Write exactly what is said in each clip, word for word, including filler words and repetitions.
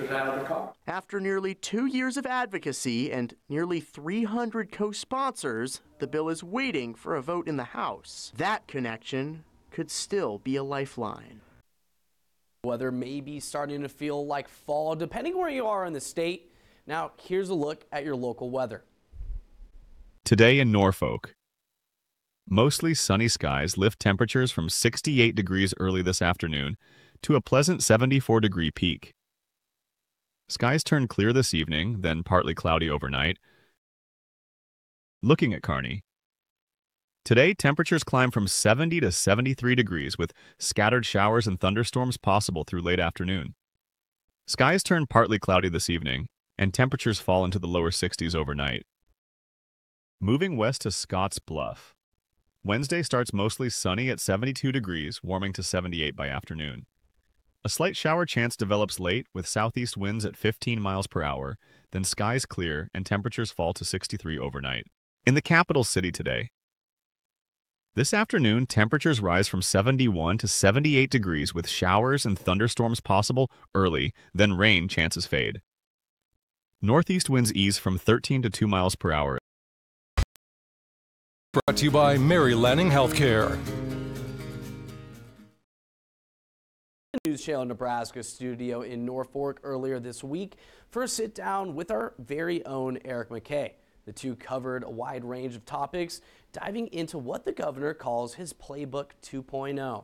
get out of the car. After nearly two years of advocacy and nearly three hundred co-sponsors, the bill is waiting for a vote in the House. That connection could still be a lifeline. Weather may be starting to feel like fall, depending where you are in the state. Now, here's a look at your local weather. Today in Norfolk, mostly sunny skies lift temperatures from sixty-eight degrees early this afternoon to a pleasant seventy-four degree peak. Skies turn clear this evening, then partly cloudy overnight. Looking at Kearney, today temperatures climb from seventy to seventy-three degrees with scattered showers and thunderstorms possible through late afternoon. Skies turn partly cloudy this evening, and temperatures fall into the lower sixties overnight. Moving west to Scotts Bluff. Wednesday starts mostly sunny at seventy-two degrees, warming to seventy-eight by afternoon. A slight shower chance develops late with southeast winds at fifteen miles per hour, then skies clear and temperatures fall to sixty-three overnight. In the capital city today, this afternoon, temperatures rise from seventy-one to seventy-eight degrees with showers and thunderstorms possible early, then rain chances fade. Northeast winds ease from thirteen to two miles per hour. Brought to you by Mary Lanning Healthcare. News Channel Nebraska studio in Norfolk earlier this week for a sit down with our very own Eric McKay. The two covered a wide range of topics, diving into what the governor calls his Playbook two point oh.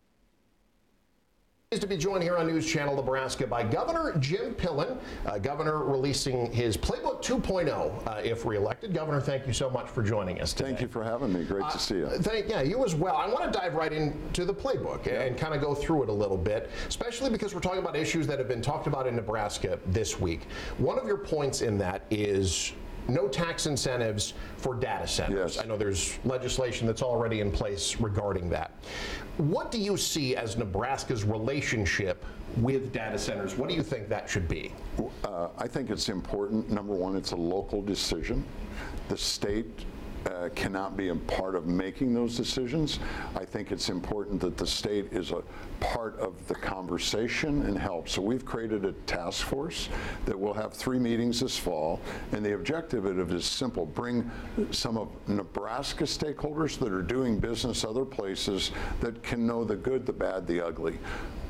Pleased to be joined here on News Channel Nebraska by Governor Jim Pillen. Uh, Governor releasing his Playbook two point oh uh, if reelected. Governor, thank you so much for joining us today. Thank you for having me. Great uh, to see you. Thank yeah, you as well. I want to dive right into the playbook yeah. and kind of go through it a little bit, especially because we're talking about issues that have been talked about in Nebraska this week. One of your points in that is no tax incentives for data centers. Yes. I know there's legislation that's already in place regarding that. What do you see as Nebraska's relationship with data centers? What do you think that should be? Uh, I think it's important. Number one, it's a local decision. The state Uh, cannot be a part of making those decisions. I think it's important that the state is a part of the conversation and help. So we've created a task force that will have three meetings this fall, and the objective of it is simple: bring some of Nebraska stakeholders that are doing business other places that can know the good, the bad, the ugly,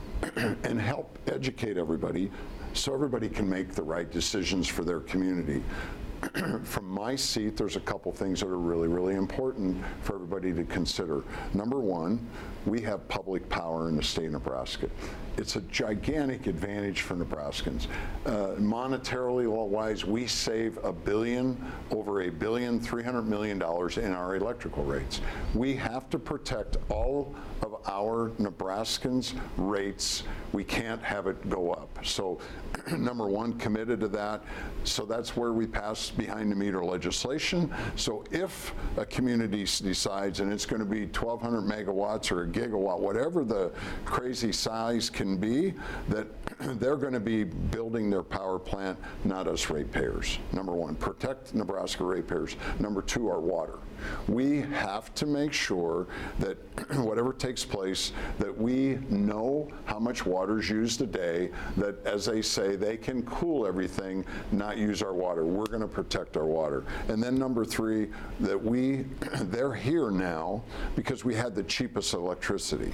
and help educate everybody so everybody can make the right decisions for their community. From my seat, there's a couple things that are really, really important for everybody to consider. Number one, we have public power in the state of Nebraska. It's a gigantic advantage for Nebraskans. Uh, monetarily wise, we save a billion, over a billion, three hundred million dollars in our electrical rates. We have to protect all of our Nebraskans' rates. We can't have it go up. So, number one, committed to that. So that's where we pass behind the meter legislation. So if a community decides, and it's going to be twelve hundred megawatts or a gigawatt, whatever the crazy size can be, that they're going to be building their power plant, not us ratepayers. Number one, protect Nebraska ratepayers. Number two, our water. We have to make sure that whatever takes place, that we know how much water is used a day, that, as they say, they can cool everything, not use our water. We're going to protect our water. And then number three, that we, they're here now because we had the cheapest electricity.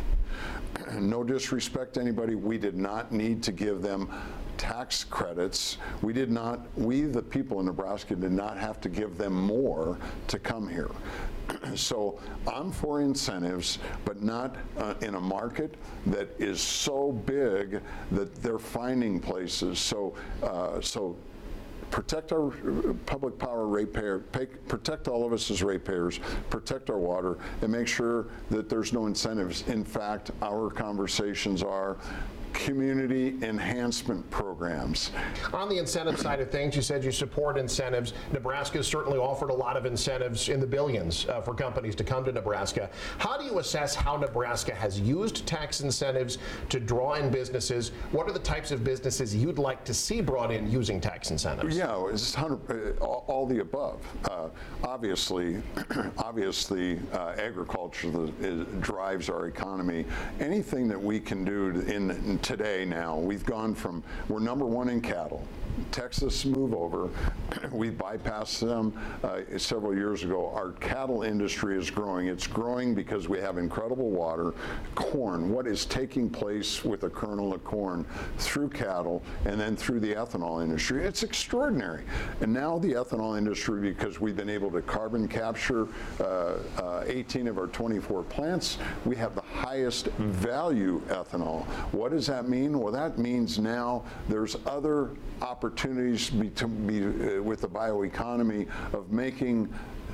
No disrespect to anybody, we did not need to give them tax credits. We did not, we the people in Nebraska did not have to give them more to come here. So I'm for incentives, but not uh, in a market that is so big that they're finding places. So, uh, so protect our public power ratepayer, pay, protect all of us as ratepayers, protect our water, and make sure that there's no incentives. In fact, our conversations are community enhancement programs. On the incentive side of things, you said you support incentives. Nebraska has certainly offered a lot of incentives in the billions uh, for companies to come to Nebraska. How do you assess how Nebraska has used tax incentives to draw in businesses? What are the types of businesses you'd like to see brought in using tax incentives? Yeah, it's one hundred, uh, all, all the above. Uh, obviously, obviously, uh, agriculture is, drives our economy. Anything that we can do in, in today now. We've gone from, we're number one in cattle. Texas move over. We bypassed them uh, several years ago. Our cattle industry is growing. It's growing because we have incredible water. Corn, what is taking place with a kernel of corn through cattle and then through the ethanol industry, it's extraordinary. And now the ethanol industry, because we've been able to carbon capture uh, uh, eighteen of our twenty-four plants, we have the highest value ethanol. What does that mean? Well, that means now there's other opportunities be, to be, uh, with the bioeconomy of making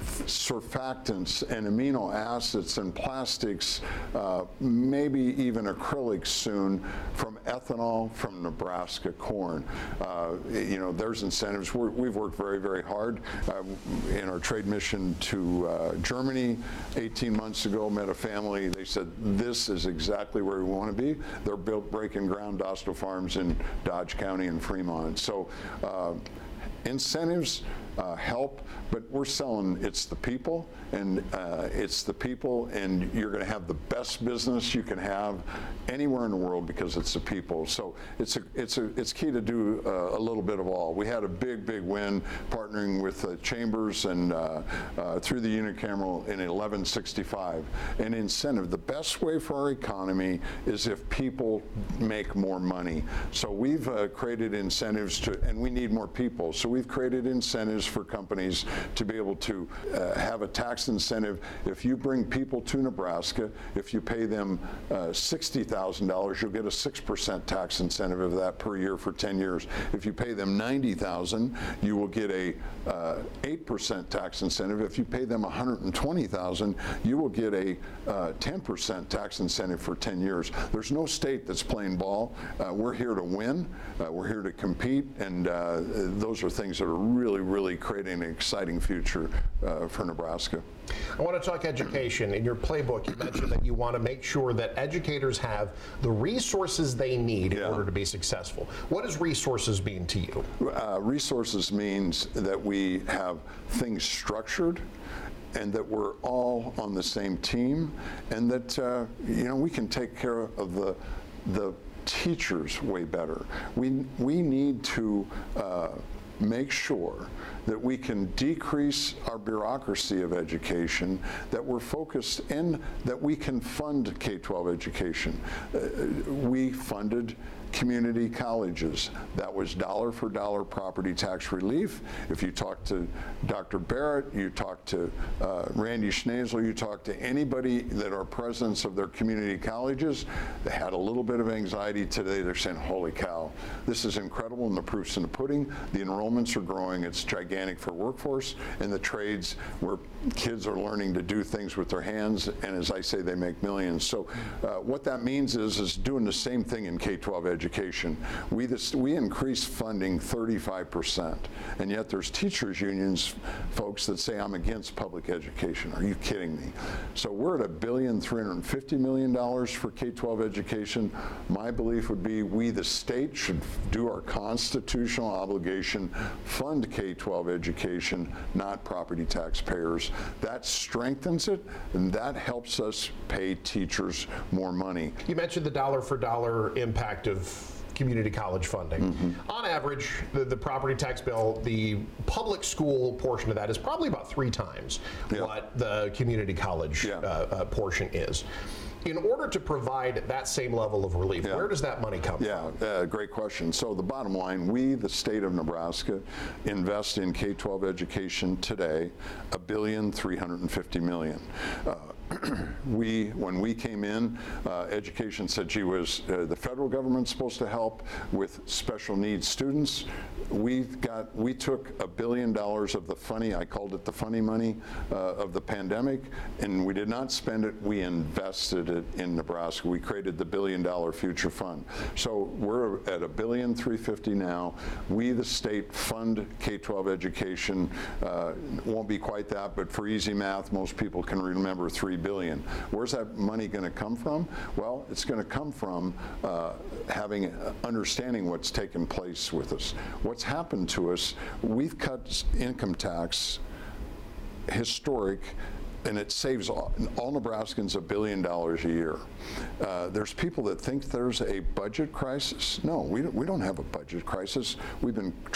surfactants and amino acids and plastics, uh, maybe even acrylics soon, from ethanol from Nebraska corn. Uh, you know, there's incentives. We're, we've worked very, very hard uh, in our trade mission to uh, Germany eighteen months ago, met a family. They said, this is exactly where we want to be. They're built breaking ground, Dostal Farms in Dodge County and Fremont. So uh, incentives uh, help, but we're selling, it's the people, and uh, it's the people, and you're going to have the best business you can have anywhere in the world because it's the people. So it's a, it's a, it's key to do uh, a little bit of all. We had a big, big win partnering with uh, Chambers and uh, uh, through the unicameral in eleven sixty-five. An incentive. The best way for our economy is if people make more money. So we've uh, created incentives to, and we need more people. So we've created incentives for companies to be able to uh, have a tax incentive. If you bring people to Nebraska, if you pay them uh, sixty thousand dollars, you'll get a six percent tax incentive of that per year for ten years. If you pay them ninety thousand dollars, you will get a uh, eight percent tax incentive. If you pay them one hundred twenty thousand dollars, you will get a uh, ten percent tax incentive for ten years. There's no state that's playing ball. Uh, we're here to win. Uh, we're here to compete, and uh, those are things that are really, really creating an exciting future uh, for Nebraska. I want to talk education. In your playbook, you mentioned that you want to make sure that educators have the resources they need in Yeah. order to be successful. What does resources mean to you? Uh, resources means that we have things structured, and that we're all on the same team, and that uh, you know, we can take care of the the teachers way better. We we need to uh, make sure that we can decrease our bureaucracy of education, that we're focused in, that we can fund K twelve education. Uh, we funded community colleges. That was dollar for dollar property tax relief. If you talk to Doctor Barrett, you talk to uh, Randy Schnazel, you talk to anybody that are presidents of their community colleges, they had a little bit of anxiety today. They're saying, holy cow, this is incredible, and the proof's in the pudding. The enrollments are growing. It's gigantic for workforce and the trades where kids are learning to do things with their hands, and as I say, they make millions. So uh, what that means is, is doing the same thing in K twelve education. Education. We, this, we increased funding thirty-five percent, and yet there's teachers unions folks that say I'm against public education. Are you kidding me? So we're at a billion three hundred fifty million dollars for K twelve education. My belief would be we, the state, should do our constitutional obligation, fund K twelve education, not property taxpayers. That strengthens it, and that helps us pay teachers more money. You mentioned the dollar for dollar impact of community college funding. Mm-hmm. On average, the, the property tax bill, the public school portion of that is probably about three times yeah. what the community college yeah. uh, uh, portion is. In order to provide that same level of relief, yeah. where does that money come yeah, from? Yeah, uh, great question. So the bottom line, we, the state of Nebraska, invest in K twelve education today a billion three hundred fifty million. Uh, we, when we came in, uh, education said, gee whiz, uh, the federal government's supposed to help with special needs students. We got, we took a billion dollars of the funny, I called it the funny money uh, of the pandemic, and we did not spend it, we invested it in Nebraska. We created the billion dollar future fund. So we're at a billion three fifty now. We, the state, fund K twelve education. Uh, won't be quite that, but for easy math, most people can remember three billion. Where's that money going to come from? Well, it's going to come from uh, having uh, understanding what's taken place with us. What's happened to us, we've cut income tax historic and it saves all, all Nebraskans a billion dollars a year. Uh, there's people that think there's a budget crisis. No, we don't, we don't have a budget crisis. We've been